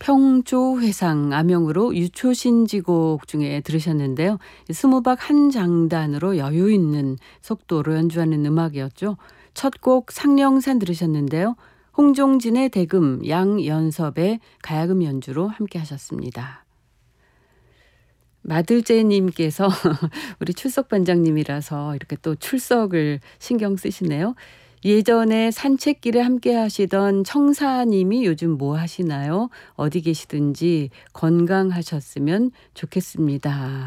평조회상 암영으로 유초신지곡 중에 들으셨는데요. 스무박 한 장단으로 여유 있는 속도로 연주하는 음악이었죠. 첫 곡 상령산 들으셨는데요. 홍종진의 대금, 양연섭의 가야금 연주로 함께 하셨습니다. 마들제님께서 우리 출석 반장님이라서 이렇게 또 출석을 신경 쓰시네요. 예전에 산책길에 함께 하시던 청사님이 요즘 뭐 하시나요? 어디 계시든지 건강하셨으면 좋겠습니다.